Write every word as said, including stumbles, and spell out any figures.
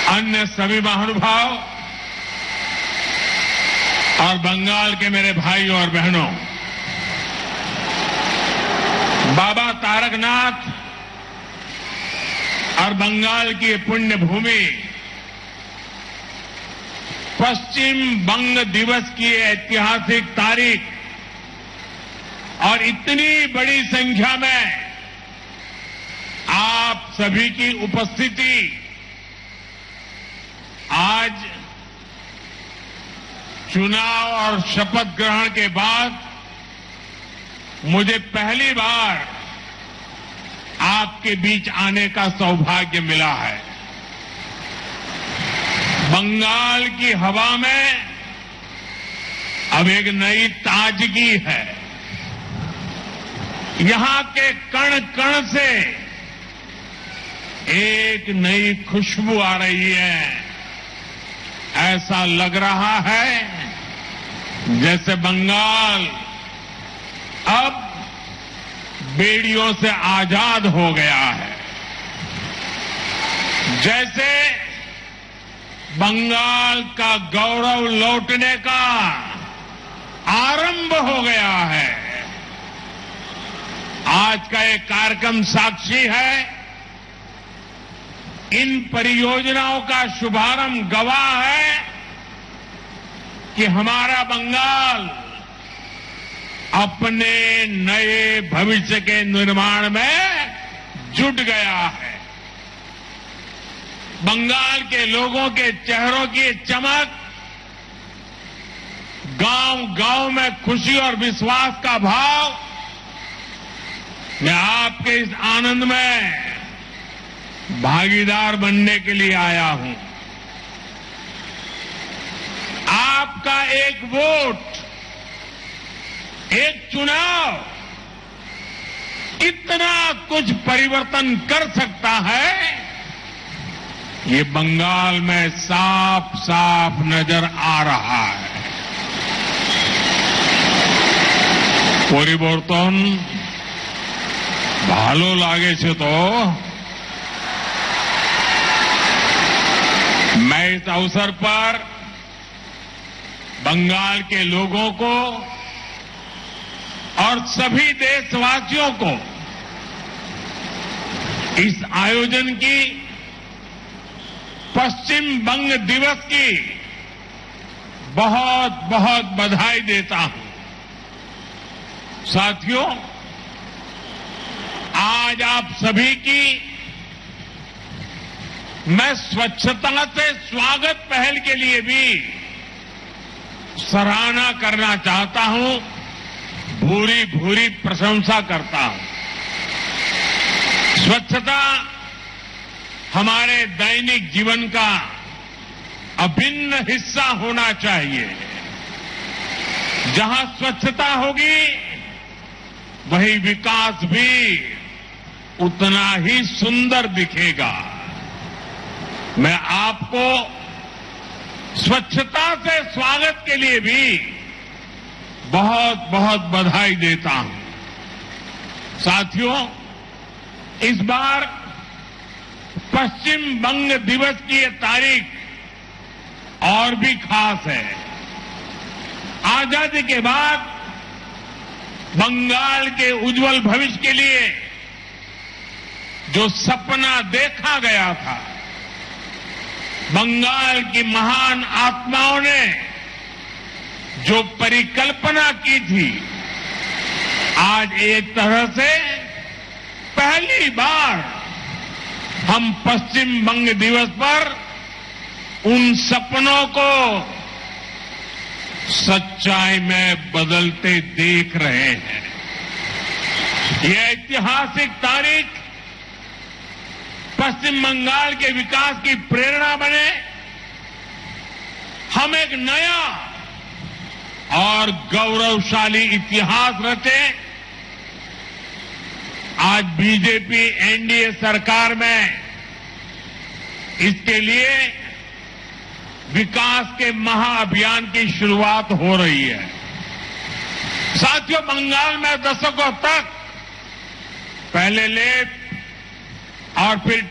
अन्य सभी महानुभाव और बंगाल के मेरे भाइयों और बहनों, बाबा तारकनाथ और बंगाल की पुण्य भूमि पश्चिम बंग दिवस की ऐतिहासिक तारीख और इतनी बड़ी संख्या में आप सभी की उपस्थिति आज चुनाव और शपथ ग्रहण के बाद मुझे पहली बार आपके बीच आने का सौभाग्य मिला है। बंगाल की हवा में अब एक नई ताजगी है। यहां के कण कण से एक नई खुशबू आ रही है। ऐसा लग रहा है जैसे बंगाल अब बेड़ियों से आजाद हो गया है, जैसे बंगाल का गौरव लौटने का आरंभ हो गया है। आज का एक कार्यक्रम साक्षी है। इन परियोजनाओं का शुभारंभ गवाह है कि हमारा बंगाल अपने नए भविष्य के निर्माण में जुट गया है। बंगाल के लोगों के चेहरों की चमक, गांव गांव में खुशी और विश्वास का भाव, मैं आपके इस आनंद में भागीदार बनने के लिए आया हूं। आपका एक वोट, एक चुनाव इतना कुछ परिवर्तन कर सकता है, ये बंगाल में साफ साफ नजर आ रहा है। পরিবর্তন ভালো লাগেছে তো। मैं इस अवसर पर बंगाल के लोगों को और सभी देशवासियों को इस आयोजन की पश्चिम बंग दिवस की बहुत बहुत बधाई देता हूं। साथियों, आज आप सभी की मैं स्वच्छता से स्वागत पहल के लिए भी सराहना करना चाहता हूं, भूरी भूरी प्रशंसा करता हूं। स्वच्छता हमारे दैनिक जीवन का अभिन्न हिस्सा होना चाहिए। जहां स्वच्छता होगी वही विकास भी उतना ही सुंदर दिखेगा। मैं आपको स्वच्छता से स्वागत के लिए भी बहुत बहुत बधाई देता हूं। साथियों, इस बार पश्चिम बंग दिवस की ये तारीख और भी खास है। आजादी के बाद बंगाल के उज्जवल भविष्य के लिए जो सपना देखा गया था, बंगाल की महान आत्माओं ने जो परिकल्पना की थी, आज एक तरह से पहली बार हम पश्चिम बंग दिवस पर उन सपनों को सच्चाई में बदलते देख रहे हैं। यह ऐतिहासिक तारीख पश्चिम बंगाल के विकास की प्रेरणा बने, हम एक नया और गौरवशाली इतिहास रचे। आज बीजेपी एनडीए सरकार में इसके लिए विकास के महाअभियान की शुरुआत हो रही है। साथियों, बंगाल में दशकों तक पहले लेफ्ट और फिर